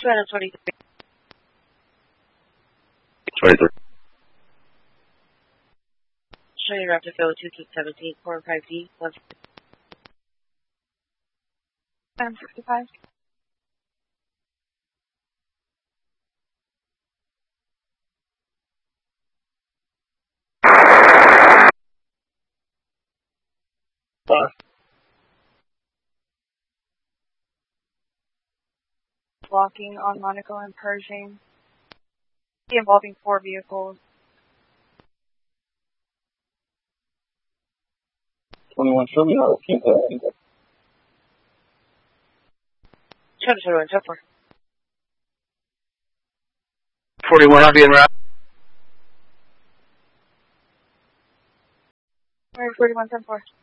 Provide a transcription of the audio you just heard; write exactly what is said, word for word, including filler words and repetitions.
Savannah twenty-three. twenty-three. Show you Raptor Field two two seventeen, four five D, one sixty-five. Five. Blocking on Monaco and Pershing, involving four vehicles. twenty-one, show me how to keep that. Show the one, show four. forty-one, I'll be in route. Alright, forty-one, ten four.